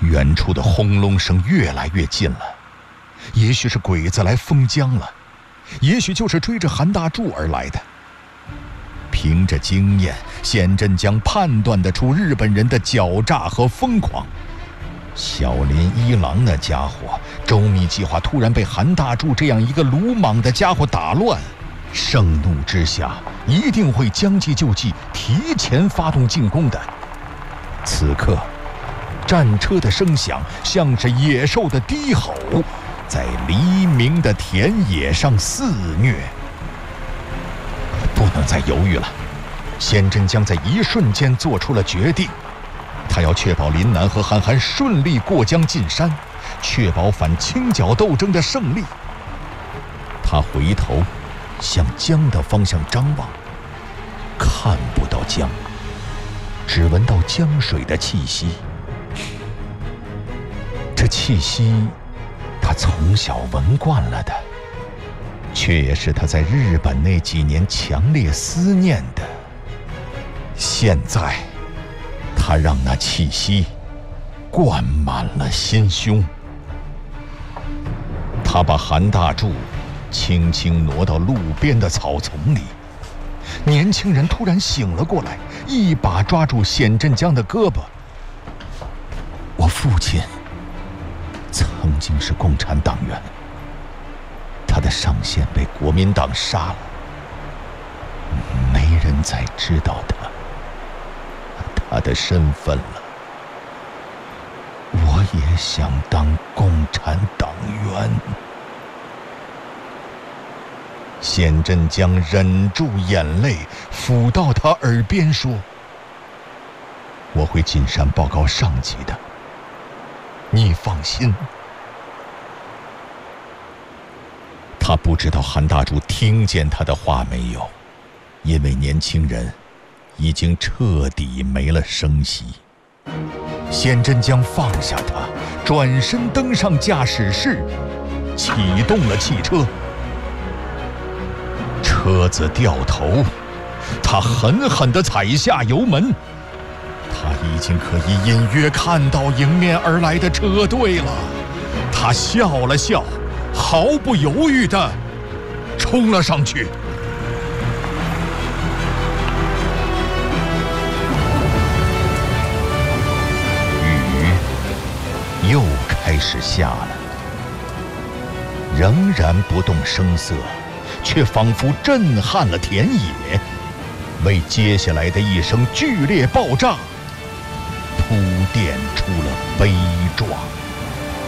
远处的轰隆声越来越近了，也许是鬼子来封疆了，也许就是追着韩大柱而来的。凭着经验，县镇江判断得出日本人的狡诈和疯狂。小林一郎那家伙周密计划突然被韩大柱这样一个鲁莽的家伙打乱，盛怒之下一定会将计就计，提前发动进攻的。此刻战车的声响像是野兽的低吼，在黎明的田野上肆虐。不能再犹豫了，县真江在一瞬间做出了决定，他要确保林南和韩寒顺利过江进山，确保反清剿斗争的胜利。他回头向江的方向张望，看不到江，只闻到江水的气息。这气息他从小闻惯了的，却也是他在日本那几年强烈思念的。现在他让那气息灌满了心胸。他把韩大柱轻轻挪到路边的草丛里，年轻人突然醒了过来，一把抓住县镇江的胳膊。我父亲曾经是共产党员，他的上线被国民党杀了，没人再知道他的身份了。我也想当共产党员。县镇江忍住眼泪，抚到他耳边说：“我会进山报告上级的，你放心。”他不知道韩大柱听见他的话没有，因为年轻人已经彻底没了声息。县真江放下他，转身登上驾驶室，启动了汽车。车子掉头，他狠狠地踩下油门。他已经可以隐约看到迎面而来的车队了。他笑了笑，毫不犹豫地冲了上去。雨又开始下了，仍然不动声色，却仿佛震撼了田野，为接下来的一声剧烈爆炸铺垫出了悲壮。